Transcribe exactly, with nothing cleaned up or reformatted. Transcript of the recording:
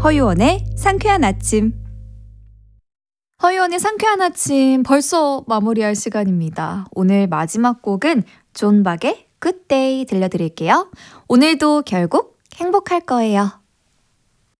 허유원의 상쾌한 아침. 허유원의 상쾌한 아침 벌써 마무리할 시간입니다. 오늘 마지막 곡은 존 박의 Good Day 들려드릴게요. 오늘도 결국 행복할 거예요.